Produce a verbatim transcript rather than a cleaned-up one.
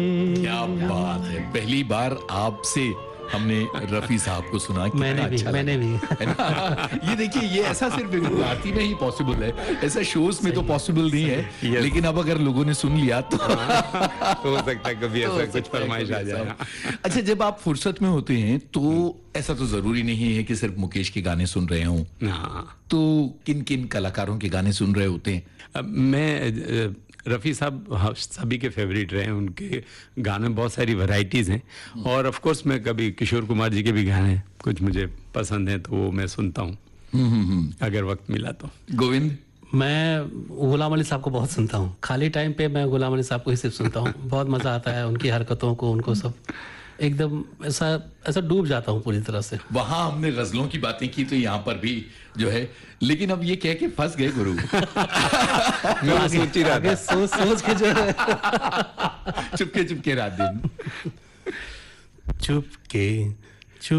क्या बात है, पहली बार आपसे हमने रफी साहब को सुना। मैंने भी अच्छा मैंने भी है ना? ये देखिए, ये ऐसा सिर्फ गुजराती में ही पॉसिबल है, ऐसा शोज में तो पॉसिबल नहीं है। Yes. लेकिन अब अगर लोगों ने सुन लिया तो हो सकता है कभी तो ऐसा हो कुछ सकता है फरमाइश कभी आ ऐसा जाए। हो। अच्छा, जब आप फुर्सत में होते हैं तो ऐसा तो जरूरी नहीं है कि सिर्फ मुकेश के गाने सुन रहे हों, हाँ, तो किन किन कलाकारों के गाने सुन रहे होते हैं? अब मैं अ, रफ़ी साहब हाँ, सभी के फेवरेट रहे हैं। उनके गाने में बहुत सारी वैरायटीज़ हैं और ऑफ कोर्स मैं कभी किशोर कुमार जी के भी गाने कुछ मुझे पसंद हैं तो वो मैं सुनता हूँ अगर वक्त मिला तो। गोविंद? मैं गुलाम अली साहब को बहुत सुनता हूँ। खाली टाइम पे मैं गुलाम अली साहब को ही सिर्फ सुनता हूँ। बहुत मजा आता है उनकी हरकतों को, उनको सब एकदम ऐसा ऐसा डूब जाता हूँ पूरी तरह से। वहां हमने गजलों की बातें की तो यहाँ पर भी जो है, लेकिन अब ये कह के फंस गए गुरु। मैं वो सोच ही रहा आगे था। सोच सोच के जो है चुपके चुपके रात दिन चुपके